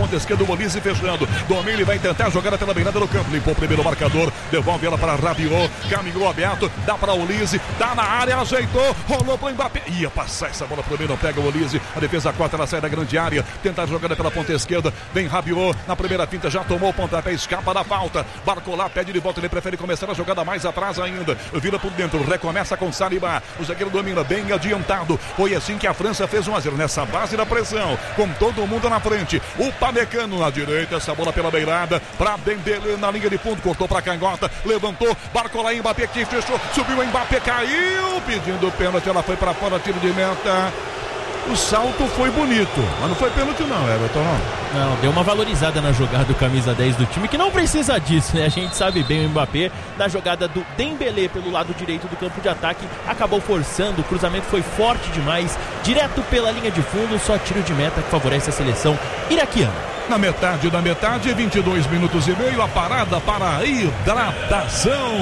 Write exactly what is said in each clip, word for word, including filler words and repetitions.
ponta esquerda, o Olise fechando. Domínio, ele vai tentar jogar pela beirada do campo. Limpou o primeiro marcador, devolve ela para Rabiot. Caminhou aberto, dá para o Olise, dá na área, ajeitou, rolou para o Mbappé. Ia passar essa bola pro meio, não pega o Olise. A defesa quarta, ela sai da grande área. Tenta a jogada pela ponta esquerda. Vem Rabiot na primeira finta, já tomou o pontapé, escapa da falta. Barcola pede de volta, ele prefere começar a jogada mais atrás ainda. Vira por dentro, recomeça com Saliba. O zagueiro domina bem adiantado. Foi assim que a França fez um a zero nessa base da pressão, com todo mundo na frente. O Pamecano na direita, essa bola pela beirada para Dembélé na linha de fundo, cortou para canhota, levantou, Barcola, Mbappé que fechou, subiu, Mbappé caiu, pedindo pênalti, ela foi para fora, tiro de meta. O salto foi bonito, mas não foi pênalti não, Everton, não. Não, deu uma valorizada na jogada do camisa dez do time, que não precisa disso, né? A gente sabe bem, o Mbappé, na jogada do Dembélé pelo lado direito do campo de ataque, acabou forçando, o cruzamento foi forte demais, direto pela linha de fundo, só tiro de meta que favorece a seleção iraquiana. Na metade da metade, vinte e dois minutos e meio, a parada para a hidratação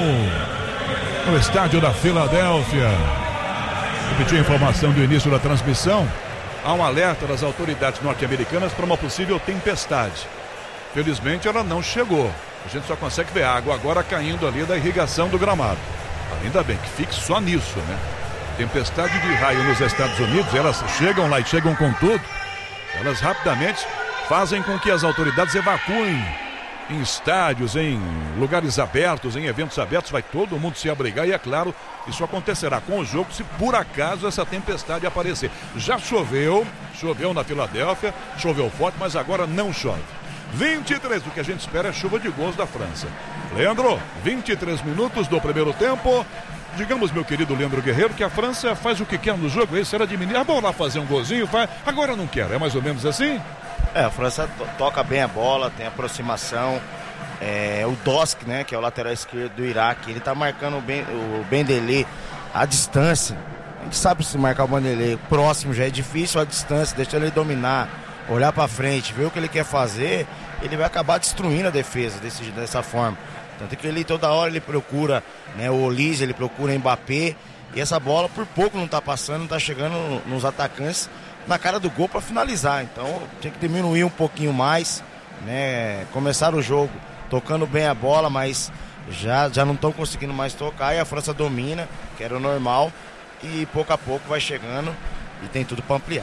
no estádio da Filadélfia. Repetir a informação do início da transmissão. Há um alerta das autoridades norte-americanas para uma possível tempestade. Felizmente ela não chegou. A gente só consegue ver água agora caindo ali da irrigação do gramado. Ainda bem que fique só nisso, né? Tempestade de raio nos Estados Unidos, elas chegam lá e chegam com tudo. Elas rapidamente fazem com que as autoridades evacuem em estádios, em lugares abertos, em eventos abertos, vai todo mundo se abrigar e é claro, isso acontecerá com o jogo se por acaso essa tempestade aparecer. Já choveu, choveu na Filadélfia, choveu forte, mas agora não chove. vinte e três, o que a gente espera é chuva de gols da França. Leandro, vinte e três minutos do primeiro tempo. Digamos, meu querido Leandro Guerreiro, que a França faz o que quer no jogo, isso era diminuir, ah, vamos lá fazer um golzinho, faz, agora não quer, é mais ou menos assim? É, a França to- toca bem a bola, tem aproximação. É, o Dosk, né, que é o lateral esquerdo do Iraque, ele tá marcando o, ben, o Dembélé à distância. A gente sabe se marcar o Dembélé próximo já é difícil, à distância, deixa ele dominar, olhar pra frente, ver o que ele quer fazer, ele vai acabar destruindo a defesa desse, dessa forma. Tanto que ele toda hora ele procura, né, o Olise, ele procura o Mbappé, e essa bola por pouco não tá passando, não tá chegando nos atacantes na cara do gol para finalizar. Então tinha que diminuir um pouquinho mais, né? Começar o jogo tocando bem a bola, mas já, já não estão conseguindo mais tocar, e a França domina, que era o normal, e pouco a pouco vai chegando e tem tudo para ampliar.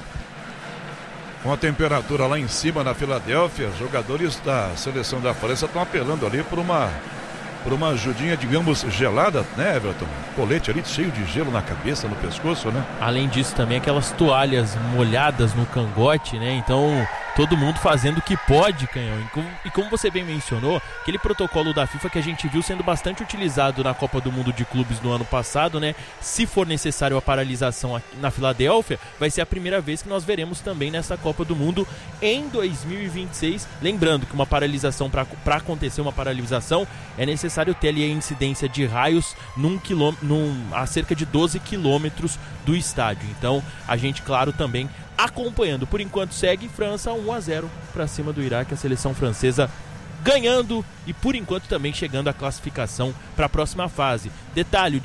Com a temperatura lá em cima na Filadélfia, os jogadores da seleção da França estão apelando ali por uma por uma ajudinha, digamos, gelada, né, Everton? Colete ali cheio de gelo na cabeça, no pescoço, né? Além disso, também aquelas toalhas molhadas no cangote, né? Então, todo mundo fazendo o que pode, Canhão. E como, e como você bem mencionou, aquele protocolo da FIFA que a gente viu sendo bastante utilizado na Copa do Mundo de Clubes no ano passado, né? Se for necessário a paralisação aqui na Filadélfia, vai ser a primeira vez que nós veremos também nessa Copa do Mundo em dois mil e vinte e seis. Lembrando que uma paralisação, para acontecer uma paralisação, é necessário ter ali a incidência de raios num quilô, num, a cerca de doze quilômetros do estádio. Então, a gente, claro, também acompanhando. Por enquanto segue França um a zero para cima do Iraque, a seleção francesa ganhando e por enquanto também chegando à classificação para a próxima fase. Detalhe,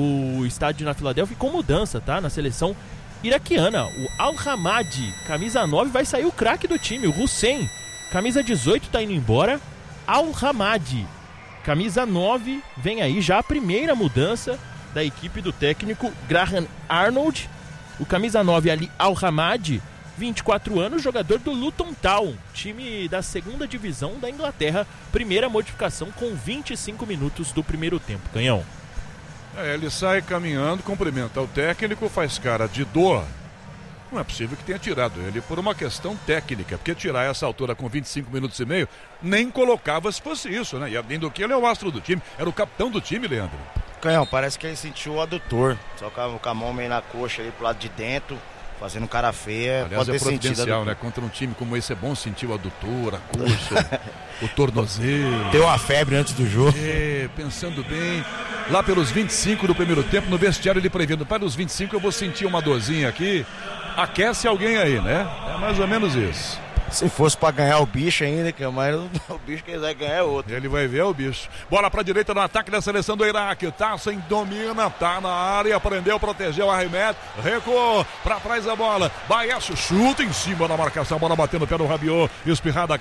o estádio na Filadélfia com mudança, tá? Na seleção iraquiana, o Al-Hamadi, camisa nove, vai sair o craque do time, o Hussein, camisa dezoito tá indo embora. Al-Hamadi, camisa nove, vem aí já a primeira mudança da equipe do técnico Graham Arnold. O camisa nove ali, Al-Hamadi, vinte e quatro anos, jogador do Luton Town, time da segunda divisão da Inglaterra. Primeira modificação com vinte e cinco minutos do primeiro tempo, Canhão. É, ele sai caminhando, cumprimenta o técnico, faz cara de dor. Não é possível que tenha tirado ele por uma questão técnica, porque tirar essa altura com vinte e cinco minutos e meio, nem colocava se fosse isso, né? E além do que, ele é o astro do time, era o capitão do time, Leandro. Canhão, parece que ele sentiu o adutor, só com a mão meio na coxa ali pro lado de dentro, fazendo cara feia. Aliás, pode é ter sentido, providencial, né? Contra um time como esse é bom sentir o adutor, a coxa, o tornozelo. Deu uma febre antes do jogo. É, pensando bem, lá pelos vinte e cinco do primeiro tempo, no vestiário ele prevendo, para os vinte e cinco eu vou sentir uma dorzinha aqui. Aquece alguém aí, né? É mais ou menos isso. Se fosse pra ganhar o bicho ainda, que mas o bicho que ele vai ganhar é outro. Ele vai ver o bicho. Bola pra direita no ataque da seleção do Iraque. Tá sem domina, tá na área, prendeu, protegeu, arremete, recuou pra trás a bola. Baixo, chuta em cima da marcação, bola batendo no pé do Rabiot, espirrada.